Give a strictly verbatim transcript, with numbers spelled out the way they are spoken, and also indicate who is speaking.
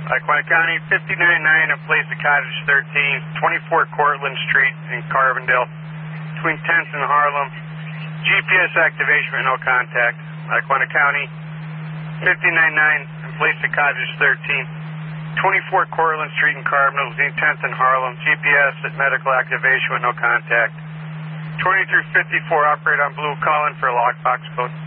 Speaker 1: Lackawanna County, fifty-nine nine in place of Cottage thirteen, twenty-four Cortlandt Street in Carbondale, between tenth and Harlem. G P S activation with no contact. Lackawanna County, fifty-nine nine in place of Cottage thirteen, twenty-four Cortlandt Street in Carbondale, between tenth and Harlem. G P S at medical activation with no contact. twenty-three fifty-four, operate on blue, call in for a lockbox code.